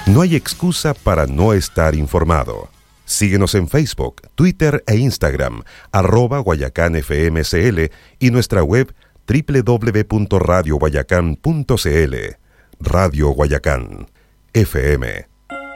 No hay excusa para no estar informado. Síguenos en Facebook, Twitter e Instagram, @GuayacánFMCL y nuestra web www.radioguayacán.cl. Radio Guayacán, FM